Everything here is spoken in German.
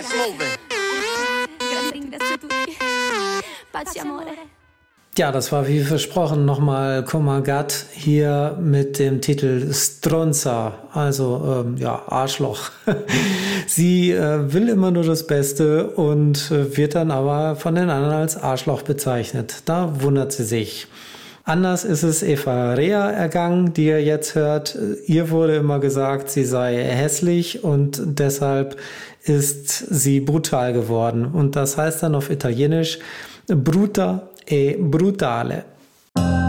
Ja, das war wie versprochen nochmal Comagat hier mit dem Titel Stronza, also Arschloch. Sie will immer nur das Beste und wird dann aber von den anderen als Arschloch bezeichnet. Da wundert sie sich. Anders ist es Eva Rea ergangen, die ihr jetzt hört. Ihr wurde immer gesagt, sie sei hässlich und deshalb ist sie brutal geworden. Und das heißt dann auf Italienisch Brutta e brutale.